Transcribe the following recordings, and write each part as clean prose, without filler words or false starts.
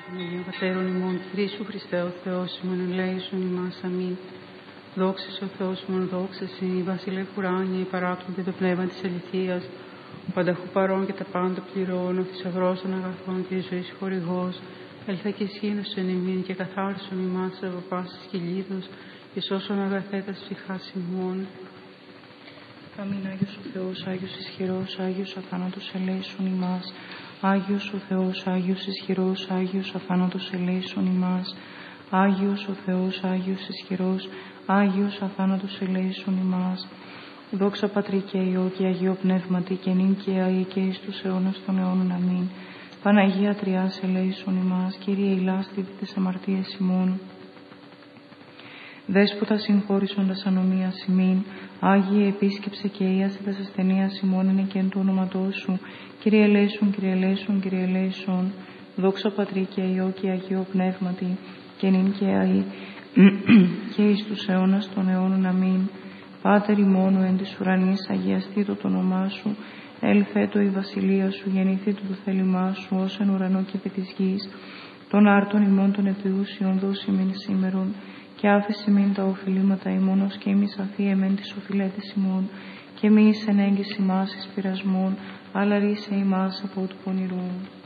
Αγίων Πατέρων ημών, Κυρίσου Χριστέ ο Θεός ημών, ελέησον ημάς, αμήν. Δόξα ο Θεός ημών, δόξα συ, η βασιλεύ ουράνια, η παράκλητη το πνεύμα της αληθείας, ο πανταχού παρών και τα πάντα πληρών, ο θησαυρός των αγαθών και η ζωής χορηγός, έλθα και σχήνωσον ημίν και καθάρισον ημάς από πάσης κυλίδος και σώσον αγαθέτας ψυχάς ημών. Αμήν. Άγιος ο Θεός, Άγιος ισχυρός, Άγιος αθάνατος ελέησον ημάς. Άγιος ο Θεός, Άγιος ισχυρός, Άγιος αθάνατος ελέησον ημάς. Άγιος ο Θεός, Άγιος ισχυρός, Άγιος αθάνατος ελέησον ημάς. Δόξα Πατρί και Υιό και Αγίο Πνεύματι και νυν και αεί και εις τους αιώνας των αιώνων. Αμήν. Παναγία Τριάς ελέησον ημάς. Κύριε ηλάστητη τες αμαρτίες ημών. Δέσποτα συγχώρησον τας ανομίας ημίν. Άγιε επίσκεψε και ίασε τας ασθενείας ημών είναι και εν του ονόματός σου. Κύριε ελέησον, Κύριε ελέησον, Κύριε ελέησον. Δόξα Πατρί και Υιό και Αγίο Πνεύματι και νυν και αεί και εις τους αιώνας των αιώνων. Αμήν. Πάτερ ημών εν της ουρανής, αγιαστήτω το όνομά σου. Ελθέτω η βασιλεία σου, γεννηθήτω το θέλημά σου, ως εν ουρανό και επί της γης. Των άρτων ημών των επιούσιων δώσει μην σήμερον, και άφεση μην τα οφειλήματα ημών, ως και εμείς αφή εμέν τις οφειλέτες ημών, και μη εις εν έγκυση ημάς εις πειρασμών, αλλά ρίσε ημάς από του πονηρού.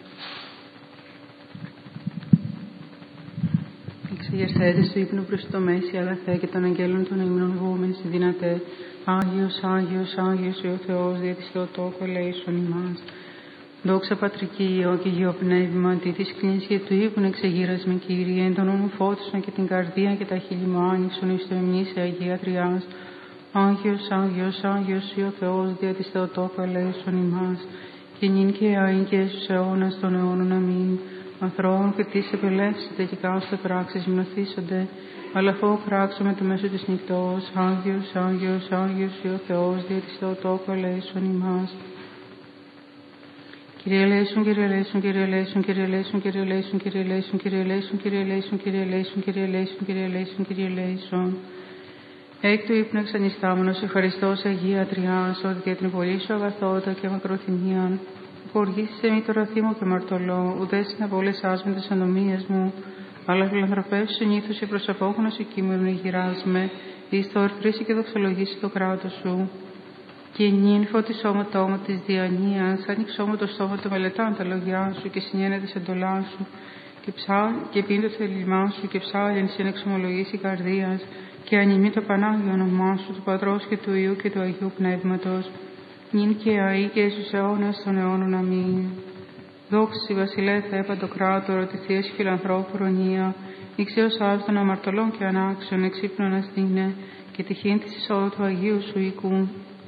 Εξεγερθέτες του ύπνου προς το μέση αγαθέ και των αγγέλων των ύμνων βούμεν στη δυνατέ. Άγιος, Άγιος, Άγιος ο Θεός, δια της Θεοτόκου ελέησον ημάς. Δόξα Πατρική Υιό και Αγίο Πνεύμα, τι της κλίνης και του ύπνου εξεγείρας με Κύριε, εν τον όνου φώτισον και την καρδία και τα χείλη μου άνοιξον εις το εμνήσαι Αγία Τριάς. Άγιος, Άγιος, Άγιος ο Θεός, δια της Θεοτόκου ελέησον ημάς. Και νυν και αεί και στους αιώνας των αιώνων. Αμήν. Ανθρώπων και τις επελεύσετε και κάστε πράξεις μνωθήσονται, αλλά αφού πράξουμε το μέσο της νυχτός. Άγιος, Άγιος, Άγιος ο Θεός, δια της Θεοτόκου ελέησον ημάς. Κύριε ελέησον, Κύριε ελέησον, Κύριε ελέησον, Κύριε ελέησον, Κύριε ελέησον, Κύριε ελέησον, Κύριε ελέησον, Κύριε ελέησον, Κύριε ελέησον, Κύριε ελέησον, Κύριε ελέησον, Κύριε ελέησον. Εκ του ύπνου εξανιστάμενος, ευχαριστώς Αγία Τριάς, ότι για την πολύ σου αγαθότητα και μακροθυμίαν, χορηγήσεσαι μη το ραθήμο και μαρτωλό, ουδές να απολεσάς με τις ανομίες μου, αλλά φιλανθρωπεύσου συνήθως και προς απόχωνος οικείμενον γυράς με, εις το ορθρήσει και δοξολογήσει το κράτος σου. Και νυν φώτη σώματό μου της διανοίας, άνοιξό μου το στόμα του μελετάν τα λόγια σου και συνένε τις εντολάς σου, και πίν το θέλημά σου και ψάλιν συν εξομολογήσει καρδίας, και ανημή το Πανάγιο όνομά σου, του Πατρός και του Υιού και του Αγίου Πνεύματος, νυν και αεί και στους αιώνας των αιώνων. Αμήν. Δόξη βασιλέθε επαντοκράτορο, τη Θείας φιλανθρώπου ρονία, ηξέως άλ των αμαρτωλών και ανάξιων, εξύπνων αστήνε, και τυχήν της εισόδου του Αγίου σου οίκου.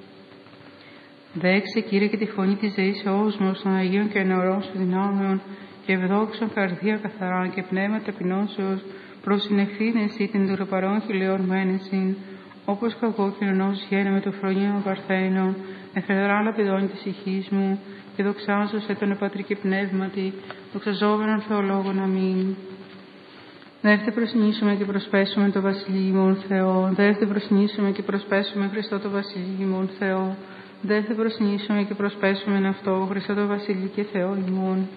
Δέξε, Κύριε, και τη φωνή της δεήσεώς μου των Αγίων και νεωρών σου δυνάμεων, και ευδόξων καρδία καθαρά και πνεύμα ταπεινώσεως, προσυνεχθήν εσύ την δωροπαρών χιλιών μένεσιν, όπως κακό κοινωνός γένε με το φρονείο παρθένων, εφεδρά λαπηδών της ηχής μου, και δοξάζω σε τον επατρική πνεύματι, δοξαζόμενον Θεολόγων. Αμήν. Δεύτε προσυνήσουμε και προσπέσουμε το Βασιλείμον Θεό, δεύτε προσυνήσουμε και προσπέσουμε Χριστό το Βασιλείμον Θεό, δεύτε προσυνήσουμε και προσπέσουμε αυτό Χριστό το Βασιλεί και Θεό ημών.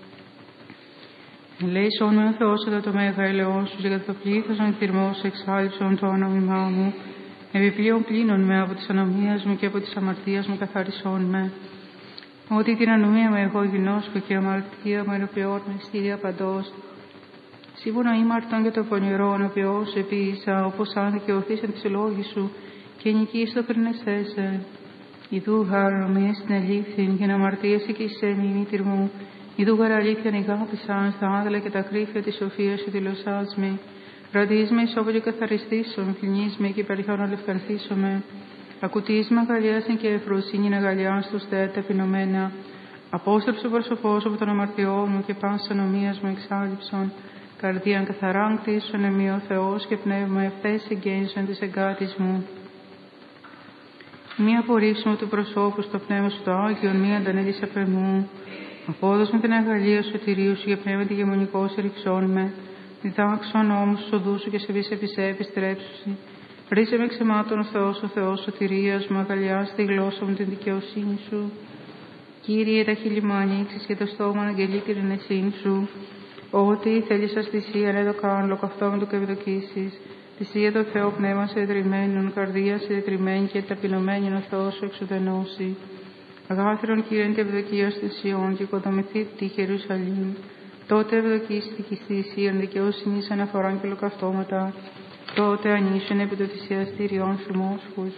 Ελέησον με ο Θεός κατά το μέγα ελαιόν σου και κατά το πλήθος των θυρμών σου εξάλληψον το όνομά μου. Επιπλέον πλύνον με από της ανομίας μου και από της αμαρτίας μου καθαρισόν με. Ότι την ανομία μου εγώ γινώσκω και αμαρτία μου ενωπιών με στήρια παντός. Σύμφωνα ήμαρτον και το πονηρό ενωπιών σου επίησα, όπως αν και οθήσαν τις λόγοι σου και νικείς το κρινεσθέσε. Ιδού γάρνομαι στην αλήθην και να αμαρτίεσαι και σε μήμητηρ μου. Ιδού γαρ αλήθειαν ηγάπησαν στα άδελα και τα κρύφια της σοφίας σου δηλωσάς με. Ραντείς με ισόβο και καθαριστήσον, κλινείς με και περιχάνω λευκανθήσομαι. Ακουτείς με αγαλιάσιν και ευφροσύνη να αγαλιάσουν στους τε ταπεινωμένα. Απόστρεψε ο πρόσωπός από τον αμαρτιών μου και πάνς ανομίας μου εξάλληψον. Καρδίαν καθαράν κτίσον εμεί ο Θεός και πνεύμα ευθές εγγένσον της εγκάτης μου. Μη απορρίψουμε του προσώπου στο πνεύμα σου το Άγιον, μη αντανέλης απ' εμού. Απόδοσμε την αγαλία σωτηρίου σου και πνεύμα τη γεμονικός ρηξών με. Διδάξον όμως στους οδούς σου και σε βise επισέ επιστρέψουσι. Ρίσε με ξεμάτων ο Θεός σωτηρίας μου, αγαλιάς τη γλώσσα μου την δικαιοσύνη σου. Κύριε, τα χείλη μου ανοίξεις και το στόμα αγγελεί την ενεσύνη σου. Ότι θέλεις ως θυσίαν εδωκάν λοκαυτόμητο και ευδοκίσεις, θυσία το Θεό πνεύμα σε ιδρυμένον, καρδία σε ιδρυμένη και ταπεινωμένη ο Θεός σου εξουδενώσει. Αγάθρον Κύριε και ευδοκίως θυσιών και οικοδομηθεί τη Ιερουσαλήμ. Τότε ευδοκίστηκε στη θυσίαν δικαιοσύνης αναφοράν και λοκαυτώματα. Τότε ανήσουν επί το θυσιαστήριον σου μόσχους.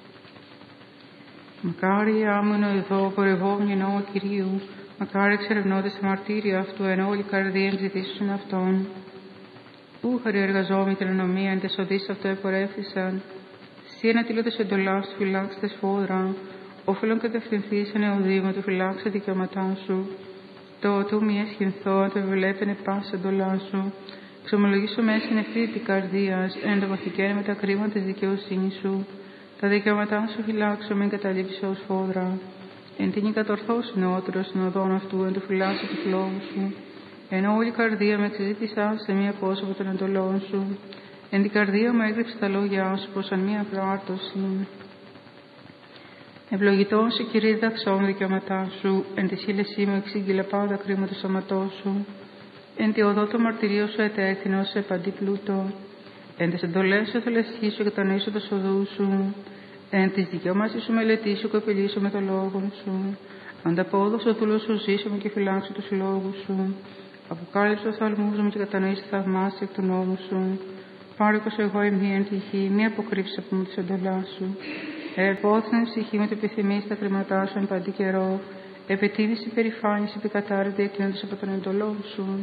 Μακάρι άμυνο εδώ πορευόμενοι ο Κυρίου, μακάρι εξερευνώντες τα μαρτύρια αυτού, ενώ όλη καρδία ζητήσουν αυτόν. Ούχαροι εργαζόμενοι την ανομία, εν τες οδείς αυτό επορεύθησαν. Σύ ανατήλωτες εντολάς του φυλάξετε σφόδρα, όφελον κατευθυνθείς εν εωδήμα του φυλάξε δικαιώματά σου. Τότε ου μη εσχυνθώ, αν το ευλέπαινε πάσα εντολά σου. Ξομολογήσω μέσα εν ευθύτη καρδίας, εν το βαθικένε με τα κρίμα της δικαιοσύνης σου. Τα δικαιώματά σου φυλάξω, μην καταλήψει ως φόδρα. Εν την κατορθώσει νεότερο στην οδόν αυτού, εν του φυλάξω του φλόγου σου. Ενώ όλη η καρδία με εξεζήτησα σε μία πρόσωπο των εντολών σου. Εν την καρδία μου έγραψε τα λόγια σου, πως αν μία πράρτωση. Ευλογητός σε Κύριε διδαξόμου δικαιώματά σου, εν τη σύλλεσή μου εξήγηλα πάντα κρίμα του σώματός σου. Εν τη οδό το μαρτυρίο σου ετέθηνο σε παντή πλούτο. Εν τις εντολές σου θελεσχίσου και τον ίσο το σοδού σου. Εν τις δικαιώμασης σου μελετήσου και επιλύσου με το λόγο σου. Ανταπόδοξο δούλο σου ζήσω μου και φυλάξω τους λόγους σου. Αποκάλυψε τους αλμούς μου και κατανοήσει θαυμάσια εκ του νόμου σου. Πάρικος εγώ εμεί εν τυχή, μη αποκρύψεις από μου τις εντολάς σου. Ερπόθυνε ψυχή μου το επιθυμεί στα χρήματά σου εν παντή καιρό. Επιτίμηση περηφάνηση επικατάρρητη εκκλίνοντας από τον εντολό σου.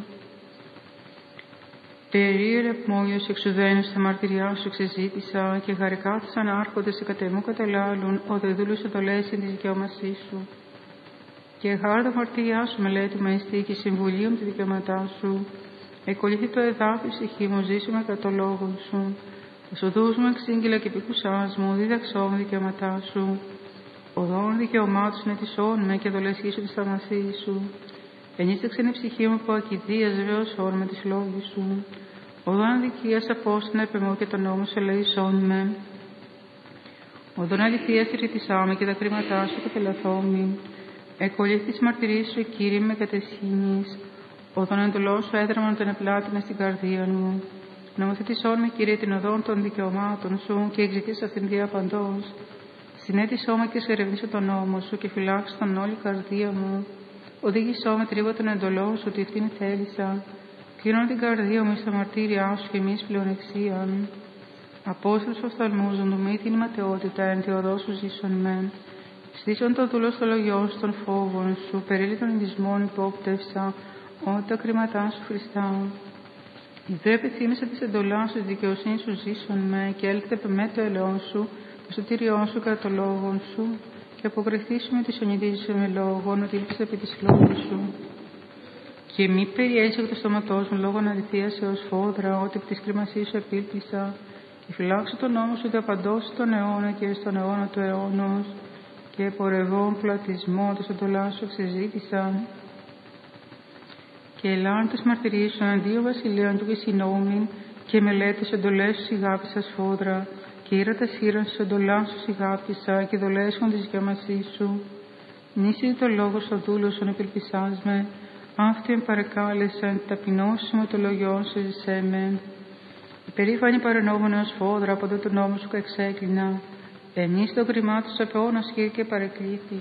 Περίεργε απμόγιος εξουδένους στα μαρτυριά σου εξεζήτησα και γαρικάθησαν άρχοντες σε κατεμού κατελάλουν, ότε δούλους εντολές εν τη δικαιώμασή σου. Και χάρτα μαρτυριά σου μελέτημα εστί και συμβουλίων τη δικαιώματά σου. Εκολύθη το εδάφη ψυχή μου, ζήσουμε κατά το λόγο σου. Τα σοδούς μου εξήγηλα και επικουσάς μου, δίδαξό μου δικαιώματά σου. Οδόν δικαιωμάτων συνετισών με και δολεσχίσου τη θαυμασή σου. Ενίσταξεν η ψυχή μου από ακηδίας βεβαιωσών με τις λόγους σου. Οδόν αδικίας απόστην επεμώ και τον νόμο σου ελεησόν με. Οδόν αληθείας ηρητισάμε και τα κρίματά σου κατελαθόμη. Εκολύθη της μαρτυρίας σου, Κύριε, με κατεσχήνης. Οδόν εντολός σου έδραμαν τον επλάτηνα στην καρδία μου. Νομοθετησόν με, Κύριε, την οδόν των δικαιωμάτων σου και εξητής αυτήν διαπαντός. Συνέτησό με και σε ερευνήσω τον νόμο σου και φυλάξω τον όλη καρδία μου. Οδήγησό με τρίβω τον εντολό σου, ότι αυτήν θέλησα. Κλείνω την καρδία μου στα μαρτύρια σου και εμείς πλεονεξίαν. Απόστρεψε οφθαλμούζον του μη την ματαιότητα, εν τη οδό σου ζήσον μεν. Στήσον το δούλο στο λογιό σου των φόβων σου, περίλη των ειδισμών υπόπτευσα, ό,τι τα κρίματά σου χρηστά. Ιδού επιθύμησα τη εντολά σου, τη δικαιοσύνη σου ζήσον με, και έλθετε με το ελαιόν σου, το σωτήριόν σου κατά το λόγον σου, και αποκριθήσουμε τη σονιδίζουσε με λόγον, ότι ήλπισε επί της λόγου σου. Και μη περιέλυσε εκ το στόματός μου λόγω αληθείας έως φόδρα, ότι επί της κρυμασίας σου επίλπισα, και φυλάξω τον νόμο σου, ότι απαντώσει τον αιώνα και στον αιώνα του αιώνος, και πορευών πλατισμό, το εντολά σου εξεζήτησαν. Και ελάν τις μαρτυρίες σου αντίο βασιλείων του και συνόμην, και μελέτες εντολές σου σιγάπησα σφόδρα, και ήρατα σύραν σου εντολά σου σιγάπησα, και δολέσχον της δικαιωμασής σου. Νήσιδε το λόγο στο δούλο σου επιλπισάς με, αυτοί παρεκάλεσαν, ταπεινώσει με το λογιό σου ζησέ με. Η περήφανη παρενόμενο σφόδρα, από το νόμο σου εξέκλεινα, εμείς το κρυμά του απεώνα σχήρ και παρεκλήθη.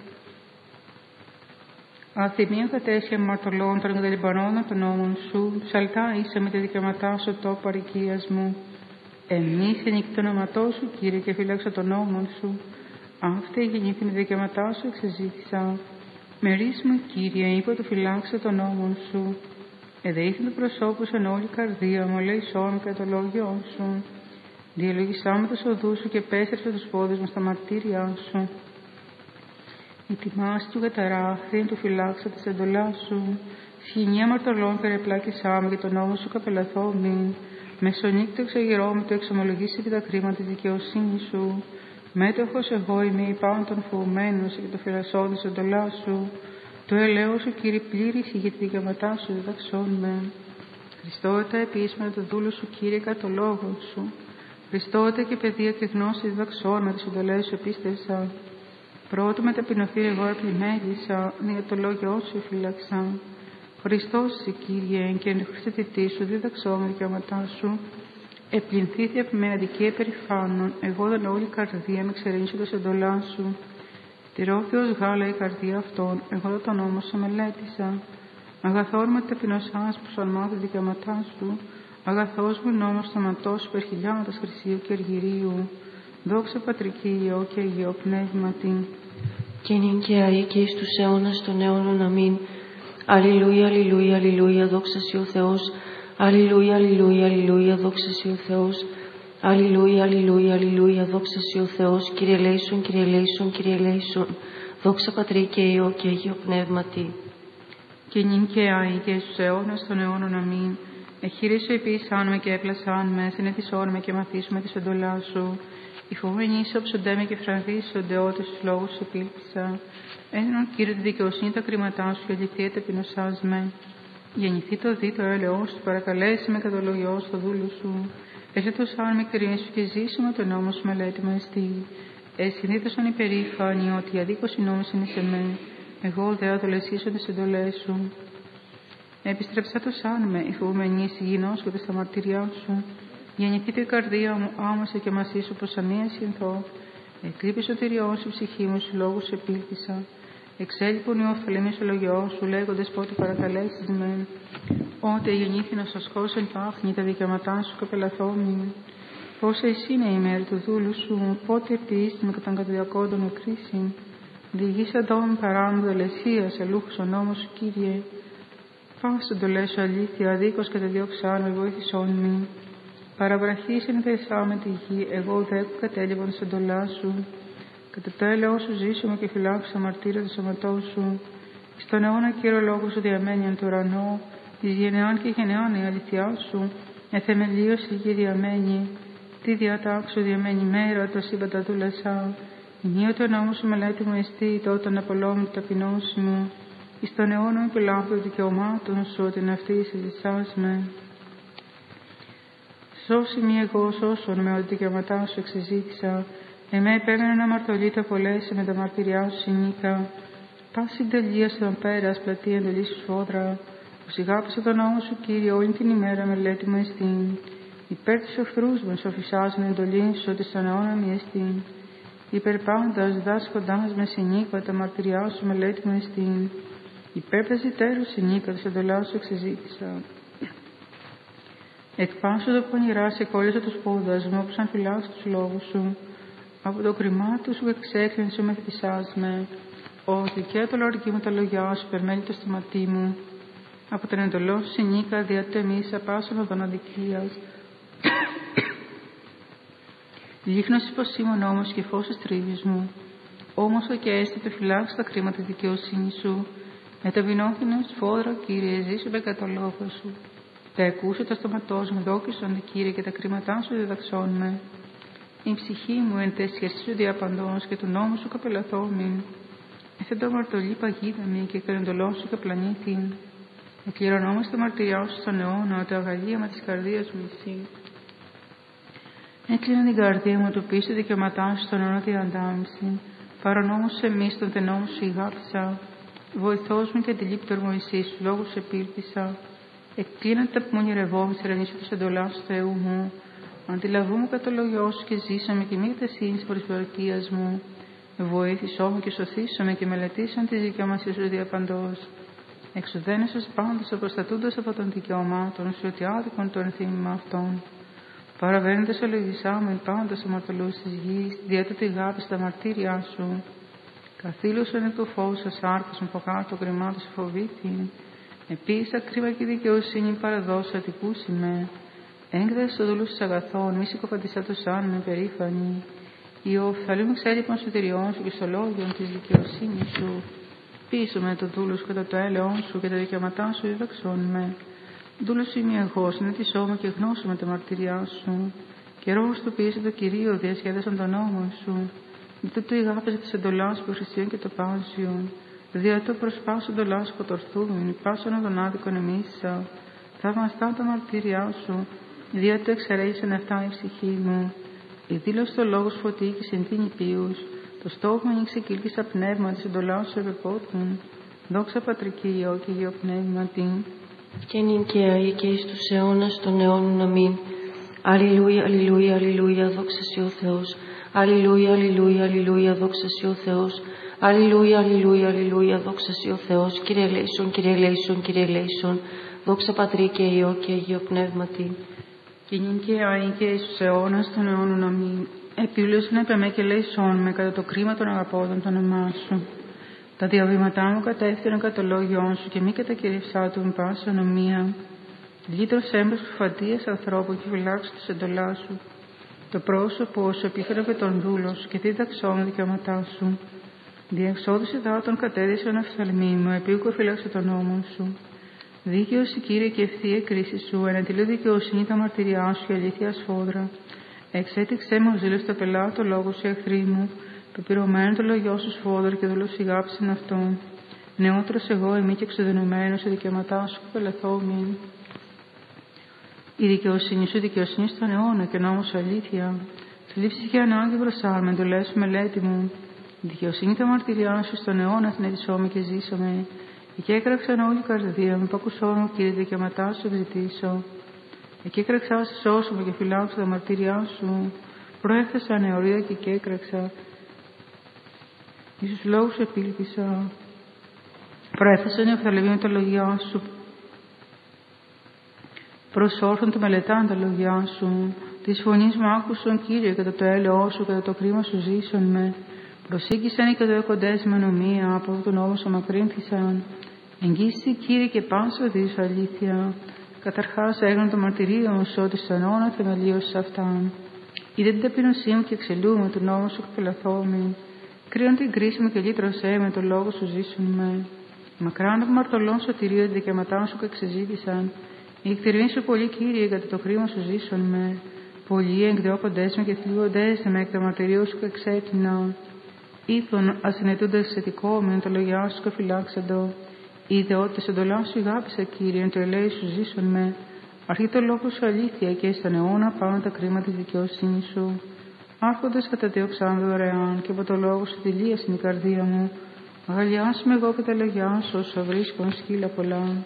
Αθυμίων κατέσχε μαρτωλών των εγκαταλειπανών των νόμων σου, ψαλτά είσαι με τη δικαιωματά σου το παροικίας μου. Εμείς ενίκη το όνοματό σου, Κύριε, και φύλαξα τον νόμο σου. Αυτή γεννήθη με τη δικαιωματά σου εξεζήτησα. Μερίς μου, Κύριε, είπα το φυλάξα τον νόμο σου. Εδεήθη το προσώπου σου εν όλη καρδία μου, λέει σώμα κατά το λόγιό σου. Διαλογισά με το οδού σου και πέστρεψε τους πόδους μου στα μαρτύρια σου. Η τιμάς του καταράχθη, του φυλάξα της εντολάς σου. Σχοινία μαρτωλών περιεπλάκησά με και τον νόμο σου καπελαθόμην. Μεσονύκτω εξαγερώ με το εξομολογήσει επί τα κρίμα της δικαιοσύνης σου. Μέτοχος εγώ είμαι υπάων των φοβουμένων και το φυλασσόν της εντολάς σου. Το ελαιό σου, Κύριε, πλήρηση για τη δικαιωματά σου διδαξών με. Χριστότητα επίσημα το δούλο σου, Κύριε, κατά το λόγο σου. Χριστότητα και παιδεία και γνώση διδαξών με τις εντολές σου επίστευσα. Πρώτο με ταπεινωθεί εγώ επιμέλησα, για το λόγιο σου φύλαξα. Χριστός εσύ, Κύριε, και εν Χριστητητή σου δίδαξόμαι δικαιώματά σου. Επλυνθήθη από με αδικία περηφάνων, εγώ δεν όλη καρδία με ξερήνσοντας εντολά σου. Τυρώθεως γάλα η καρδία αυτών, εγώ τον νόμο σου μελέτησα. Αγαθόν με ταπεινωσάς που σαν μάθει δικαιώματά σου, αγαθός μου νόμος σταματός σου περχιλιάδας χρυσίου και αργυρίου. Δόξα Πατρική Υιό και Υιό Πνεύματι. Και νυν και αεί και εις τους αιώνας των αιώνων. Αμήν. Αλληλούια, αλληλούια, αλληλούια, δόξα σοι ο Θεός. Αλληλούια, αλληλούια, αλληλούια, δόξα σοι ο Θεός. Αλληλούια, αλληλούια, αλληλούια, δόξα σοι ο Θεός. Κύριε ελέησον, Κύριε ελέησον, Κύριε ελέησον. Δόξα Πατρί και Υιό και Αγίο Πνεύματι. Και νυν και αεί και στους αιώνας των αιώνων. Αμήν. Εχείρισω επίησάν με και έπλασάν με, συνετισόν με και μαθήσουμε της εντολάς σου. Οι φοβμένοι ύψονται με και φραγίσονται ότες τους λόγους σου επίλπισα. Έδινον Κύριε τη δικαιοσύνη τα κρίματά σου και αληθεία ταπεινωσάς με. Γεννηθεί το δι το έλεος σου, παρακαλέσει με κατά το λογιό στο δούλου σου. Εσύτωσαν με κρίνη σου και ζήσουμε τον νόμο σου μελέτη με εστί. Συνήθωσαν υπερήφανοι ότι η αδίκωση νόμος είναι σε με. Εγώ δε αδολεσίσω τις εντολές σου. Επιστρέψα το σαν με, η φοβούμενη εις γινώσκονται στα μαρτυριά σου. Γεννηθείτε η καρδία μου, άμασα και μαζί σου προς αμία συνθώ. Εκλείπει σωτηριό σου, ψυχή μου, σου λόγους επήλθησα. Εξέλιπον οι ωφελήμοι στο λογιό σου, λέγοντες πότε παρακαλέσεις με. Ότε γεννήθη να σας χώσουν πάχνη τα δικαιώματά σου καπελαθόμοι. Πόσα εσύ είναι η μέρα του δούλου σου, πότε επίηστη με κατά των καταδιακόντων εκκρίση. Διηγήσα δόν παράνομο δελεσία, σε λούχος ο νόμος σου, Κύριε. Πάσον το λες αλήθεια, αδίκως καταδιώξαν με βοήθησόν μη. Παραβραχής εν πεσάμε τη γη, εγώ δέκου κατέλειπον της εντολάς σου. Κατά το έλεος σου ζήσουμε και φυλάξω μαρτύρια του σωματός σου. Στον αιώνα Κύριο λόγο σου διαμένει εν το ουρανό, εις γενεάν και γενεάν η αληθιά σου, εθεμελίως η γη διαμένει. Τι διατάξου διαμένει μέρα, το σύμπαντα δούλασα. Ενίοτε ο νόμος σου μελέτη μου εστί, τότε να απολόμουν ταπεινώσει μου. Εις τον αιώνα επιλάμπτω δικαιωμάτων σου, την αυτή εισελισσάς με. Σώσει μη εγώ σώσον με ό,τι δικαιώματά σου εξεζήτησα. Εμέ επέμενε να μαρτωλείται απολέσει με τα μαρτυριά σου συνήκα. Πάση τελεία στον πέρας πλατεία εντολή σου σφόδρα. Που σιγάπησε τον νόμο σου, Κύριε, όλη την ημέρα μελέτη μου εστίν. Υπέρ τους εχθρούς μου σοφισάζουν εντολή σου, ότι στον αιώνα μη εστίν. Υπέρ πάντας δάσκοντάς με συνήκα τα μαρτυριά σου μελέτη μου εστίν. Υπέρ πεζητέρου συνήκα της εντολάς σου εξεζήτησα. Εκπάσω το πονηρά σε κόλλησα τους πόδας μου, όπως αν φυλάξω τους λόγους σου. Από το κρυμά του σου εξέκλυνσαι με θυσάς με. Ότι και το λορική μου τα λόγια σου περμένει το στοματί μου. Από τον εντολό σου συνήκα διατεμίσα πάσον οδόν αδικίας. Λίχνος υποσήμων όμως και φως της τρίβης μου. Όμως ο και έστω φυλάξω τα κρίματα της δικαιοσύνης σου. Με τα βινόθυνα σφόδρα, Κύριε, ζήσω με κατά λόγο σου. Τα ακούσω τα στοματός μου, δόκισον, Κύριε, και τα κρίματά σου διδαξών με. Η ψυχή μου εν τε σχέση σου διαπαντός και του νόμου σου καπελαθόμην. Εθέτω μαρτωλή παγίδαμη και εκ εντολών σου καπλανήθην. Εκκληρωνόμαστε μαρτυριά σου στον αιώνα, ότι αγαλίαμα της καρδίας μου εσύ. Έκλεινα την καρδία μου του πίσω δικαιωματά σου στον αιώνα τη αντάμιση. Παρονόμως εμείς τον τενόμου σου ηγάπησα. Βοηθός μου και αντιλήπτορ μου εσύ σου λόγους επίλπισα. Εκκλίναν τα πμονιρευόμη σε ρενήσω της εντολάς του Θεού μου. Αντιλαβούμε κατά το λόγιο σου και ζήσαμε και μη τεσίνης προσβορκίας μου. Βοήθησό μου και σωθήσαμε και μελετήσαν τις δικαιωμασίες σου διαπαντός. Εξουδένεσες πάντως αποστατούντας από των δικαιωμάτων σου ότι άδικον το ενθύμημα αυτών. Παραβαίνοντας ολογισάμεν πάντως αμαρτωλούς της γης, διέτοτε αγάπη στα μαρτύρια σου. Καθήλωσον εκ του φως σας άρκας μου από κάτω κρυμάτος σου φοβήθην. Επίσης ακρίβα και δικαιοσύνη παραδόσα τυπούσι με. Έγκρες στο δούλους της αγαθών, μη συκοφαντισάτωσαν με περήφανη. Οι οφθαλήμου ξέλιπαν σωτηριών σου και στο λόγιον της δικαιοσύνης σου. Πίσω με το δούλους κατά το έλεον σου και τα δικαιώματά σου διδαξών με. Δούλος είμαι εγώ, συνέτησό μου και γνώσου με τα μαρτυριά σου. Καιρός του πίεσε το Κυρίο, διασχέδασαν τον νόμο σου. Δείτε το ηγάπησε της εντολάς του Χριστιών και το πάσιον. Διότι το προσπάσω εντολάς σου κοτορθούμεν, πάσον τον άδικον εμίσα. Θαυμαστά τα μαρτυριά σου, διότι το εξαιρέσαν αυτά η ψυχή μου. Η δήλωση το λόγο φωτί και συντείνει ποιούς. Το στόχο ανοίξει κύλκησα πνεύμα της εντολάς σου επεπόθουν. Δόξα Πατρί και Υιό και Υιό Πνεύματι. Και νυν και αεί και εις τους αιώνας των αιώνων. Αμήν. Αλληλούια, αλληλούια, αλληλούια, δόξα σοι ο Θεός. Αλληλούια, αλληλούια, αλληλούια, δόξα σοι ο Θεός. Αλληλούια, αλληλούια, αλληλούια, δόξα σοι ο Θεός. Κύριε ελέησον, Κύριε ελέησον, Κύριε ελέησον. Δόξα Πατρί και Υιό και Υιό Πνεύματι. Και νυν και αεί και εις τους αιώνας των αιώνων. Αμήν. Επίβλωσον επ' εμέ και ελέησον με κατά το κρίμα των αγαπώντων το όνομά σου. Τα διαβήματά μου κατέφθηναν κατά το λόγιόν σου και μη κατακηρύψά του με πάση ονομία. Λύτρωσέ με προφατείας ανθρώπου και φυλάξου τη εντολά σου. Το πρόσωπό σου επίθρεπε τον δούλο σου και δίδαξό με δικαιώματά σου. Διεξόδου υδάτων κατέδυσαν οφθαλμοί μου, επίκου φύλαξε τον νόμο σου. Δίκαιος η Κύριε και ευθεία κρίση σου, εναντιλεί δικαιοσύνη τα μαρτυριά σου και αλήθεια σφόδρα. Εξέτηξέ με ο ζήλος το πελάτο λόγο σου εχθροί μου. Πεπυρωμένο το λογιό σου σφόδρο και δολοσυγάψην αυτόν. Νεότερος εγώ εμεί και εξοδενωμένος σε δικαιώματά σου πελαθόμην. Η δικαιοσύνη σου δικαιοσύνη στον αιώνα και νόμος σου αλήθεια. Θλίψεις και ανάγκη μπροστά με εντολές σου μελέτη μου. Η δικαιοσύνη τα μαρτυριά σου στον αιώνα θνεδισόμαι και ζήσομαι. Εκεί έκραξαν όλη η καρδία μου, πακουσόμαι Κύριε δικαιώματά σου εξητήσω. Εκεί έκραξα σε σώσουμε και φυλάξω τα μαρτυριά σου. Προέφθασα νεωρία και έκραξα. Ίσως λόγους επίλπισα. Προέφθασαν οι οφθαλμοί με τα λόγια σου. Προσόρθων το μελετάν τα λόγια σου. Της φωνής μου άκουσον Κύριε κατά το έλεό σου, κατά το κρίμα σου ζήσον με. Προσήγησαν οι κατοεκοντές με ανομία, από τον νόμο σου μακρύνθησαν. Εγγύσει Κύριε και πάσα δίσου αλήθεια. Καταρχάς έγιναν το μαρτυρίο σου ότι στον αιώνα θεμελίωσες αυτάν. Είδε την ταπεινωσία μου και εξελούμε του νόμου σου κοπελαθόμην. Κρύον την κρίση μου και λύτρωσέ με το λόγο σου ζήσουν με. Μακράν από μαρτωλών σωτηρίο την δικαιωματά σου και εξεζήτησαν. Η εκτιρμή σου πολύ Κύριε κατά το χρήμα σου ζήσουν με. Πολλοί εκδιώκοντές με και θλίβοντές με εκ το μαρτυρίο σου και εξέτεινα. Ήθον ασυνετούνται εξαιτικό με το λογιά σου και φυλάξαντο. Είδε ότι σε εντολά σου αγάπησα Κύριε, το ελέη σου ζήσουν με. Αρχή το λόγο σου αλήθεια και στον αιώνα πάνω τα κρίμα της δικαιοσύνης σου. Άρχοντας καταδίωξαν δωρεάν και από το λόγο σου δηλίασαν η καρδία μου. Αγαλιάσουμε εγώ και τα λογιά σου όσο βρίσκον σκύλα πολλά.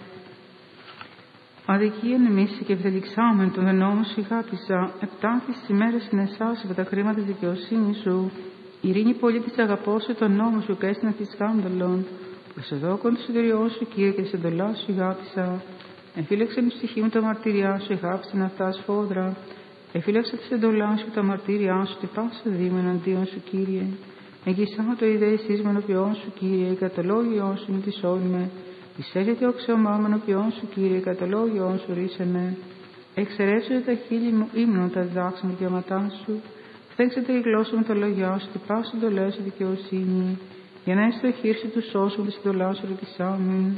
Αδικία νεμίσει και ευδελιξάμεν τον νόμο σου αγάπησα. Επτάχεις ημέρες στην εσάς από τα κρίμα της δικαιοσύνης σου. Ειρήνη πολύ της αγαπώ σου τον νόμο σου και έστεινα της σκάνδαλων. Προσεδόκον του συντηριό σου Κύριε και της εντολάς σου αγάπησα. Εφύλαξαν η ψυχή μου τα μαρτυριά σου, αγάπησαν αυτά σφόδρα. Εφύλαξα τη εντολά σου τα μαρτύρια σου, την πάσα δήμα εναντίον σου, Κύριε. Εγγυσάω το ιδέα εσείς μονοποιών σου, Κύριε, κατά το λόγιό σου με τη σώνουμε. Εισέρχεται ο ξεωμά μονοποιών σου, Κύριε, κατά το λόγιό σου ρίσαμε. Εξαιρέψετε τα χείλη μου ύμνων τα διδάξεων δικαιώματά σου. Φταίξετε η γλώσσα μου τα λόγια σου, την πάσα εντολέ σου δικαιοσύνη. Για να είσαι το χείρι του σώσου τη εντολά σου ρωτησάμιν.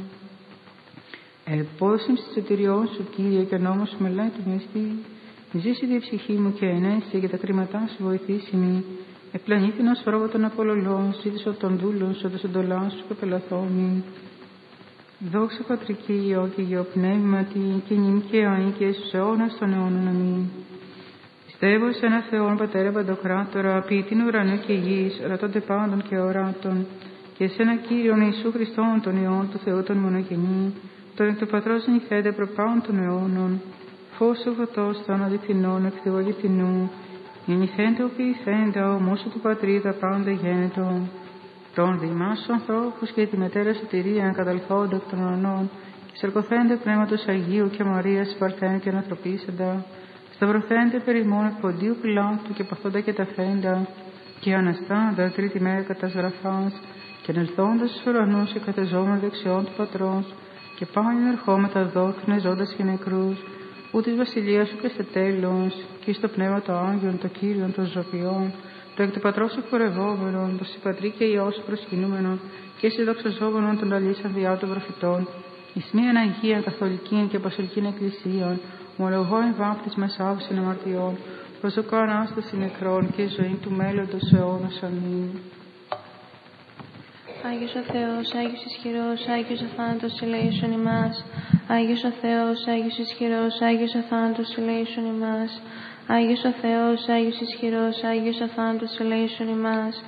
Επόδοσιμ στη σωτηριό σου, Κύριε, και νόμο σου μελέτη με εστί. Ζήσει η ψυχή μου και ενέσαι για τα κρίματά σου βοηθήσιμη. Επλανήθην ως φρόγο των απολολών, ζήτησο των δούλων σου, της εντολάς σου και πελαθόμη. Δόξα Πατρί και Υιό και Υιό Πνεύματι, και νυν και αεί και στους αιώνας των αιώνων. Αμήν. Πιστεύω σε ένα Θεόν Πατέρα Παντοκράτορα, ποιητήν ουρανού και γης, ρατώνται πάντων και οράτων, και σε ένα Κύριον Ιησού Χριστόν των Υιών του Θεού των μονογενή, τον εκ του Πατρός νυχθέντε προπάων των αιώνων, φως του φωτός των αληθινών εκ Θεού αληθινού, γεννηθέντε οποιηθέντα ομόσο του Πατρί τα πάντα γένετο. Τον δημάς του ανθρώπους και τη μετέρα σωτηρία καταλθόντα εκ των ουρανών, και σαρκωθέντε πνεύματος Αγίου και Μαρίας παρθένου και ανθρωπίσαντα, σταυρωθέντε περί μόνο εκ Ποντίου Πιλάτου και παθόντα και ταφέντα, και αναστάντα τρίτη μέρα κατασγραφάς, και ανελθόντας στους ουρανούς και κατεζόμενο δεξιών του Πατρός, και πάλι ερχόμετα δόκνε ζώντας και νεκρούς, ού της βασιλείας σου και σε τέλος, και στο πνεύμα το Άγιον, το Κύριον των ζωοποιών, το εκ του Πατρός εκπορευόμενον, το συμπατρί και Υιό σου προσκυνούμενον, και σε δοξαζόμενον των αλήσαν διά των προφητών, εις μίαν Αγία Καθολική και Αποστολική Εκκλησία, ομολογώ εν βάπτισμα σάβσιν αμαρτιών, προσδοκώ ανάσταση νεκρών και ζωή του μέλλοντος αιώνος. Αμήν. Άγιος ο Θεός, Άγιος ισχυρός, Άγιος αθάνατος ελέησον ημάς. Άγιος ο Θεός, Άγιος ισχυρός, Άγιος αθάνατος ελέησον ημάς. Άγιος ο Θεός, Άγιος ισχυρός, Άγιος αθάνατος ελέησον ημάς.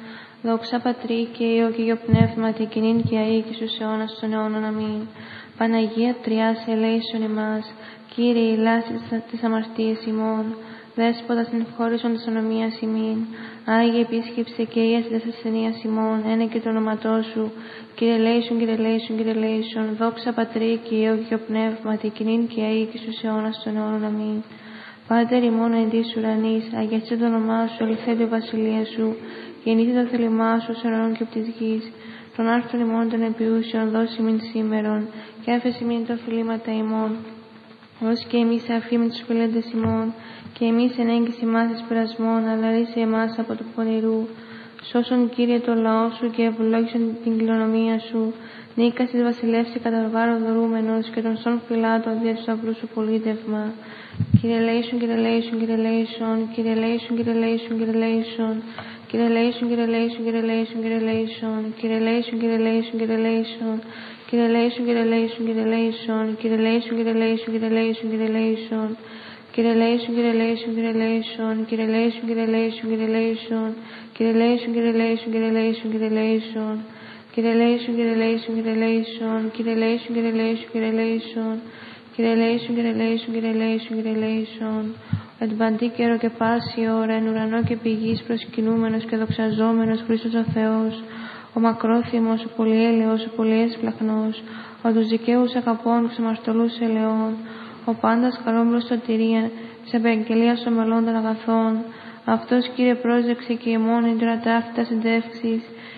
Δόξα Πατρί και Υιό και Υιό Πνεύματι, κοινήν και αεί και στους αιώνας των αιώνων. Αμήν. Παναγία Τριάς, ελέησον ημάς. Κύριε, ηλάσι τις αμαρτίες ημών. Δέσποτα την ευχόρισον της ονομίας ημίν. Άγιε επίσκεψε και ίαση της ασθενείας ημών. Ένε και το όνοματό σου. Κύριε ελέησον, Κύριε ελέησον, Κύριε ελέησον. Δόξα Πατρί και Υιό και Υιό Πνεύματι, κοινήν και αεί και στους αιώνας των αιώνων. Αμήν. Πάτερ ημών εν της ουρανής, αγιαστεί το όνομά σου, ελθέτω η βασιλεία σου. Γεννήθη το θέλημά σου, ως ουρανών και από της γης. Των άρθρων ημών των επιούσεων, δώσει μην σήμερον, και άφεση μην τα οφειλήματα ημών. Ως και εμείς αφήμεν τους φιλέντες ημών, και εμείς εν έγκυση μας εις πειρασμών, αλλά ρίσε εμάς από του πονηρού. Σώσον, Κύριε, το λαό σου και ευλόγησον την κληρονομία σου. Νίκας της βασιλεύση κατά βάρο δωρούμενος, και των σών φυλάτων δια του σταυρού σου πολίτευμα. Κύριε ελέησον, Κύριε ελέησον, Κύριε ελέησον, Κύριε ελέησον, Κύριε ελέησον, Κύριε ελέησον. Κύριε ελέησον, Κύριε ελέησον, Κύριε ελέησον, Κύριε ελέησον. Κύριε ελέησον, Κύριε ελέησον, Κύριε ελέησον. Κύριε ελέησον, Κύριε ελέησον, Κύριε ελέησον. Κύριε ελέησον, Κύριε ελέησον, Κύριε ελέησον, Κύριε ελέησον. Κύριε ελέησον, Κύριε ελέησον, Κύριε ελέησον. Κύριε ελέησον, Κύριε ελέησον, Κύριε ελέησον. Κύριε ελέησον, Κύριε ελέησον, Κύριε ελέησον, Κύριε ελέησον. Κύριε ελέησον, Κύριε ελέησον, Κύριε ελέησον. Κύριε ελέησον, Κύριε ελέησον, Κύριε ελέησον. Κύριε ελέησον, Κύριε ελέησον, Κύριε ελέησον, Κύριε ελέησον. Εν παντή καιρό και πάση ώρα, εν ουρανό και πηγής προσκυνούμενος και δοξαζόμενος Χριστός ο Θεός, ο μακρόθυμος, ο πολυέλεος, ο πολυέσπλαχνος, ο τους δικαίους αγαπών, ξεμαρτωλούς ελαιών, ο πάντας χαρόμιλος σωτηρία, της επαγγελίας των μελών των αγαθών. Αυτός, Κύριε, πρόσδεξε και ημών εν τώρα ταύτητα συντεύξεις,